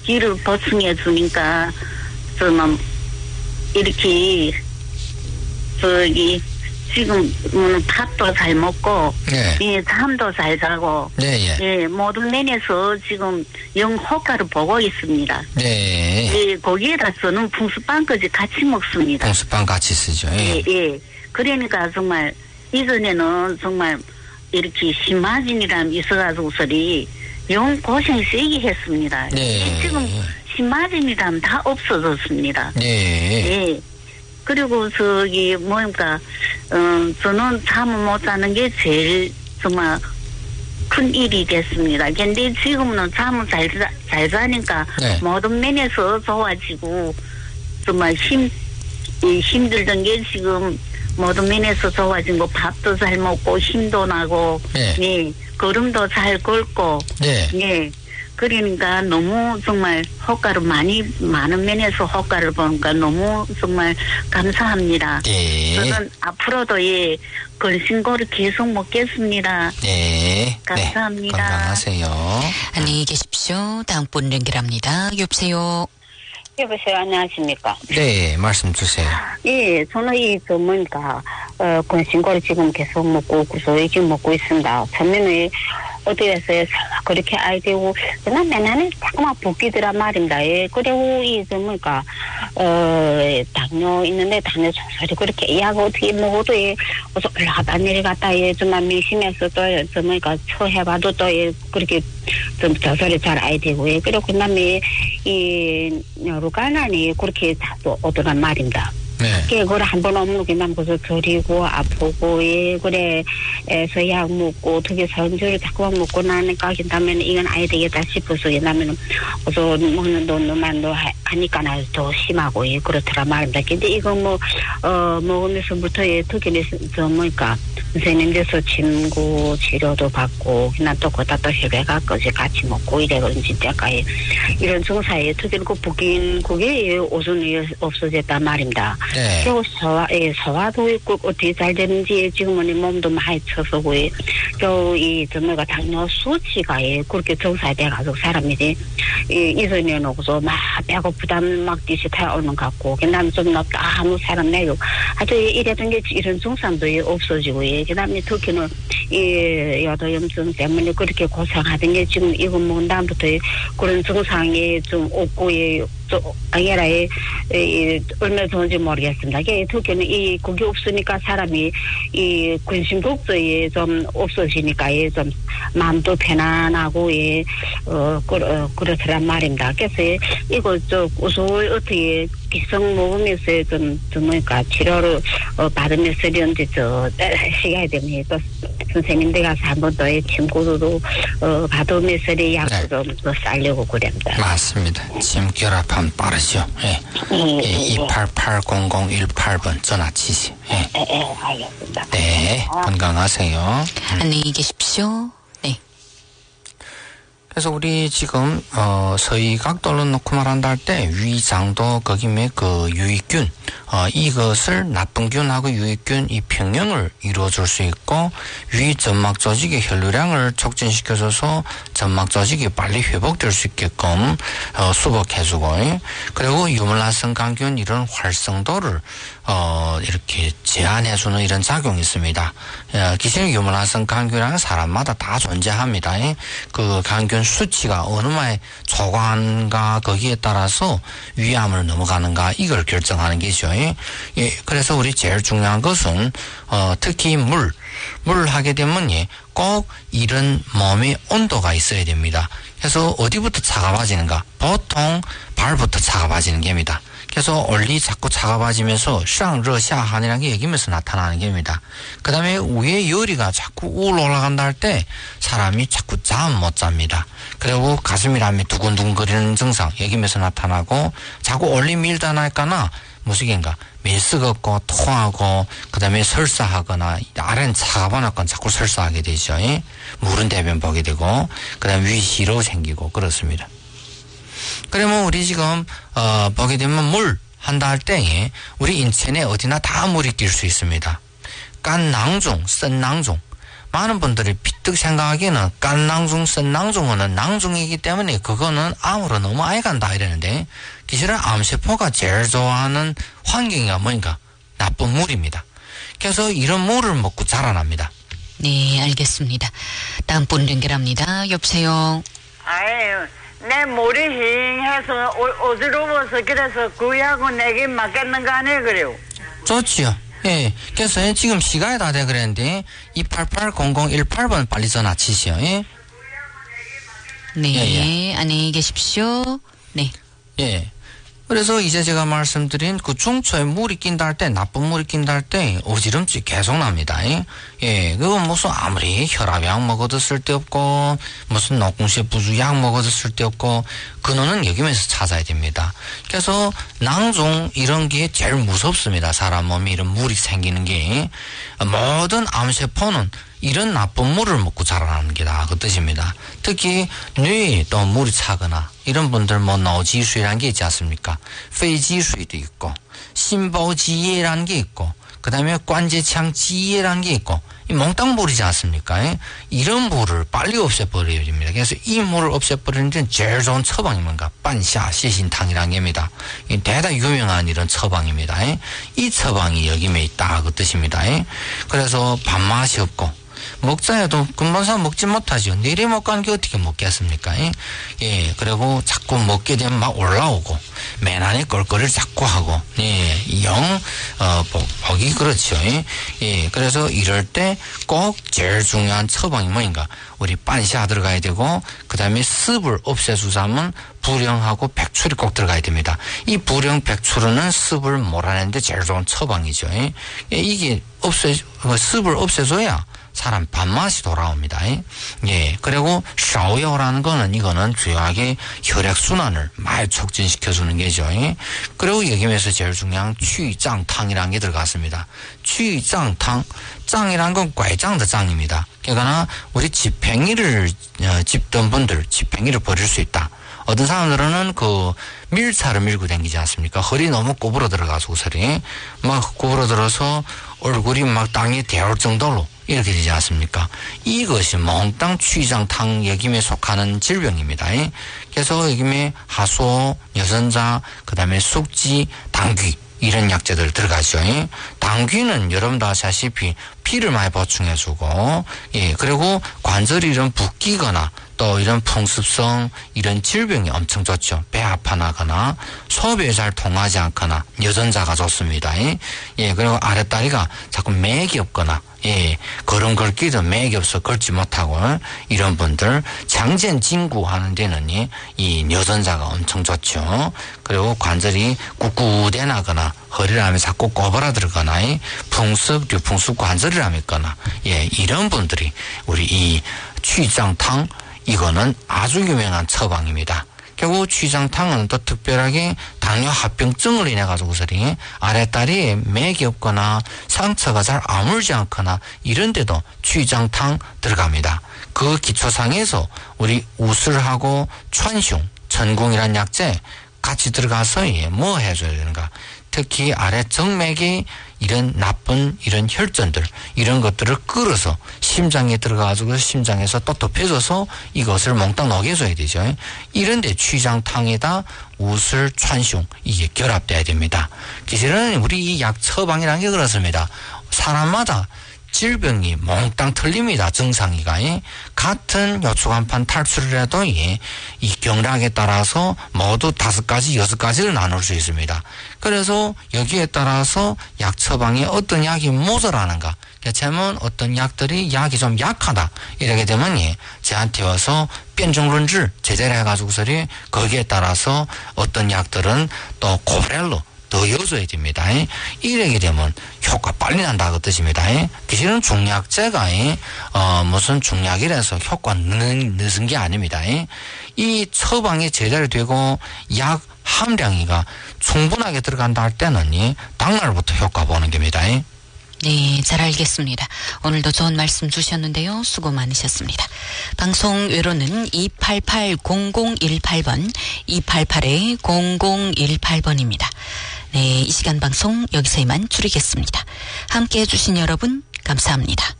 뒤를 보충해 주니까 저는 이렇게 저기 지금 밥도 잘 먹고 예, 잠도 잘 자고 예, 모든 면에서 지금 영 효과를 보고 있습니다. 예, 거기에다 저는 붕수빵까지 같이 먹습니다. 붕수빵 같이 쓰죠. 예. 그러니까 정말 이전에는 정말 이렇게 심마진이란 있어가지고서리 영 고생 세게 했습니다. 지금 심마진이란 다 없어졌습니다. 예. 그리고 저기 뭐니까 저는 잠을 못 자는 게 제일 정말 큰 일이 됐습니다. 근데 지금은 잠을 잘 자니까 모든 면에서 좋아지고 정말 힘들던 게 지금 모든 면에서 좋아진 거 밥도 잘 먹고 힘도 나고 네 걸음도 잘 걸고 네 그러니까 너무 정말 효과를 많은 면에서 효과를 보니까 너무 정말 감사합니다. 저는 앞으로도 예 건신고를 계속 먹겠습니다. 감사합니다. 건강하세요. 안녕히 계십시오. 다음 분 연결합니다. 여보세요. 여보세요. 안녕하십니까? 네, 말씀 주세요. 예, 저는 뭐니까 건신고를 지금 계속 먹고 구소액이 먹고 있습니다. 처음에는 어디에서 그렇게 아이되고 그냥 맨날 자꾸만 붓기더란 말입니다. 예, 그리고 뭐니까 당뇨 있는데 당뇨 소리 그렇게 약 어떻게 먹어도 예, 어서 올라갔다 내려갔다 예, 정말 미심해서 또 뭐니까 초해봐도 또 예, 그렇게 좀 저소리 잘 아이되고 예, 그리고 그다음에 이 뇨루간난이 그렇게 자주 오더란 말입니다. 그걸 한번 오면 그냥 그저 저리고 아프고 예 그래 해서 약 먹고 어떻게 선주를 자꾸만 먹고 나니까 그다음에는 이건 아야 되겠다 싶어서 그다음에는 어서 먹는 돈만 더 하니까 더 심하고 예 그렇더라 말입니다. 근데 이거 먹으면서부터 예 특히 저 뭐니까 선생님께서 침구 치료도 받고 그냥 또 거기다 또 혈액까지 같이 먹고 이래 그런지 때까지 이런 증사에 특히 그 붓긴 그게 오순이 없어졌단 말입니다. 그리고 소화도 있고 어떻게 잘 되는지 지금은 몸도 많이 쳐서고 이 뭐가 당뇨 수치가 그렇게 정상돼가지고 사람이 이전에 놓고서 막 배고프다면 막 디스타일 오는 것 같고 그다음에 좀 높다 아무 사람 내고 아주 이랬던 게 이런 증상도 없어지고 그다음에 특히는 이 여도염증 때문에 그렇게 고생하던 게 지금 이거 먹은 다음부터 그런 증상이 좀 없고 아니라 얼마나 좋은지 모르겠습니다. 특히는 그게 없으니까 사람이 이 근심 걱정이 좀 없어지니까 좀 마음도 편안하고 그렇더란 말입니다. 그래서 이거 우수히 어떻게 기성 먹으면서 뭐니까 치료를 받으면서 이런데 시간이 되면 또 선생님들 가서 한 번 더 침구도 받으면서 약도 좀 더 살려고 그럽니다. 맞습니다. 침 결합하면 빠르죠. 2880018번 전화 치세요. 알겠습니다. 네, 건강하세요. 안녕히 계십시오. 그래서 우리 지금 서희각도로 놓고 말한다 할 때 위장도 거기에 그 유익균 이것을 나쁜 균하고 유익균 이 평형을 이루어줄 수 있고 위 점막 조직의 혈류량을 촉진시켜줘서 점막 조직이 빨리 회복될 수 있게끔 수복해주고 그리고 유물란성杆菌 이런 활성도를 이렇게 제한해주는 이런 작용이 있습니다. 기존의 유물란성杆菌은 사람마다 다 존재합니다. 그杆菌 수치가 어느 마에 초과한가 거기에 따라서 위암을 넘어가는가 이걸 결정하는 게죠. 그래서 우리 제일 중요한 것은 특히 물 하게 되면 꼭 이런 몸의 온도가 있어야 됩니다. 그래서 어디부터 차가워지는가? 보통 발부터 차가워지는 겁니다. 그래서 원리 자꾸 차가워지면서 쌍러샤한이라는 게 여기면서 나타나는 겁니다. 그 다음에 위에 열이가 자꾸 올라간다 할 때 사람이 자꾸 잠 못 잡니다. 그리고 가슴이라면 두근두근 거리는 증상 여기면서 나타나고 자꾸 올리 밀다 나니까나 무슨인가 메스겁고 토하고 그 다음에 설사하거나 아래는 차가워놨건 자꾸 설사하게 되죠. 물은 대변 보게 되고 그 다음에 위시로 생기고 그렇습니다. 그러면 우리 지금 보게 되면 물 한다 할 때 우리 인체 내 어디나 다 물이 낄 수 있습니다. 깐 낭종, 쓴 낭종 많은 분들이 문득 생각하기에는 깐낭중, 쓴낭중은 낭중이기 때문에 그거는 암으로 너무 아예 간다 이러는데 사실은 암세포가 제일 좋아하는 환경이 뭐인가? 나쁜 물입니다. 그래서 이런 물을 먹고 자라납니다. 네, 알겠습니다. 다음 분 연결합니다. 여보세요. 아유, 내 머리 힝해서 어지러워서 그래서 그하고 내게 맞겠는 거 아니에요, 그래요? 좋지요. 예. 그래서 지금 시간이 다 돼 그랬는데 288-0018번 빨리 전화 치시오. 예. 네, 예, 예. 안녕히 계십시오. 네. 예. 그래서 이제 제가 말씀드린 그 중초에 물이 낀다 할 때, 나쁜 물이 낀다 할 때, 어지럼증이 계속 납니다. 예, 그건 무슨 아무리 혈압약 먹어도 쓸데없고, 무슨 녹균세 부주약 먹어도 쓸데없고, 근원은 여기면서 찾아야 됩니다. 그래서 낭종 이런 게 제일 무섭습니다. 사람 몸에 이런 물이 생기는 게. 모든 암세포는 이런 나쁜 물을 먹고 자라나는 게다 그 뜻입니다. 특히 뇌에 또 물이 차거나 이런 분들 뭐 노지수라는 게 있지 않습니까?肺积水도 있고 심보지혜라는 게 있고 그 다음에 관제창지혜라는 게 있고 이 몽땅 물이지 않습니까? 이런 물을 빨리 없애버려야 됩니다. 그래서 이 물을 없애버리는 데는 제일 좋은 처방이 뭔가 반샤 시신탕이라는 겁니다. 대단히 유명한 이런 처방입니다. 이 처방이 여기에 있다 그 뜻입니다. 그래서 밥맛이 없고 먹자 해도 근본상 먹지 못하죠. 내리 못 가는 게 어떻게 먹겠습니까? 예, 그리고 자꾸 먹게 되면 막 올라오고, 맨 안에 껄껄을 자꾸 하고, 예, 보기 그렇죠. 예, 그래서 이럴 때 꼭 제일 중요한 처방이 뭐인가? 우리 빤샤 들어가야 되고, 그 다음에 습을 없애주자면 불령하고 백출이 꼭 들어가야 됩니다. 이 불령 백출은 습을 몰아내는데 제일 좋은 처방이죠. 예, 이게 습을 없애줘야 사람 밥맛이 돌아옵니다. 예. 그리고 샤오야오라는 거는 이거는 주요하게 혈액순환을 많이 촉진시켜주는 게죠. 그리고 여기면서 제일 중요한 취장탕이라는 게 들어갔습니다. 취장탕, 짱이라는 건 拐장의 짱입니다. 그러니까 우리 집행이를 집던 분들 집행이를 버릴 수 있다. 어떤 사람들은 그 밀차를 밀고 다니지 않습니까? 허리 너무 꼬부러 들어가서 옷이 막 꼬부러 들어서 얼굴이 막 땅에 대올 정도로 이렇게 되지 않습니까? 이것이 몽땅 취장탕 여김에 속하는 질병입니다. 그래서 여김에 하소, 여선자, 그 다음에 숙지, 당귀 이런 약재들 들어가죠. 당귀는 여러분도 아시다시피 피를 많이 보충해주고, 예, 그리고 관절이 이런 붓기거나 또 이런 풍습성 이런 질병이 엄청 좋죠. 배 아파나거나 소변이 잘 통하지 않거나 여전자가 좋습니다. 예, 그리고 아랫다리가 자꾸 맥이 없거나 예, 걸음 걷기도 맥이 없어 걷지 못하고 이런 분들 장전진구 하는 데는 이 여전자가 엄청 좋죠. 그리고 관절이 꿋꿋해나거나 허리를 하면 자꾸 꼬부라 들거나 풍습, 류풍습 관절이라 있거나 예, 이런 분들이 우리 이 취장탕 이거는 아주 유명한 처방입니다. 결국 취장탕은 또 특별하게 당뇨 합병증을 인해 가지고서리 아랫다리에 맥이 없거나 상처가 잘 아물지 않거나 이런데도 취장탕 들어갑니다. 그 기초상에서 우리 우슬하고川芎, 천궁이란 약재 같이 들어가서 뭐 해줘야 되는가? 특히 아래 정맥에 이런 나쁜 이런 혈전들 이런 것들을 끌어서 심장에 들어가가지고 심장에서 또 덮여져서 이것을 몽땅 녹여줘야 되죠. 이런데 취장탕에다 우슬,川芎 이게 결합돼야 됩니다. 사실은 우리 이 약 처방이라는 게 그렇습니다. 사람마다 질병이 몽땅 틀립니다. 증상이가. 같은 요추간판 탈출을 해도 이 경락에 따라서 모두 5가지, 6가지를 나눌 수 있습니다. 그래서 여기에 따라서 약 처방에 어떤 약이 모자라는가. 제면 어떤 약들이 약이 좀 약하다. 이렇게 되면 저한테 와서 변종론질 제재를 해가지고서리 거기에 따라서 어떤 약들은 또 고브렐로 더 여줘야 됩니다. 이렇게 되면 효과 빨리 난다 그 뜻입니다. 사실은 중약제가 무슨 중약이라서 효과 늦은 게 아닙니다. 이 처방이 제대로 되고 약 함량이가 충분하게 들어간다 할 때는 당날부터 효과 보는 겁니다. 네, 잘 알겠습니다. 오늘도 좋은 말씀 주셨는데요. 수고 많으셨습니다. 방송 외로는 288-0018번, 288-0018번입니다. 네, 이 시간 방송 여기서 이만 줄이겠습니다. 함께 해주신 여러분 감사합니다.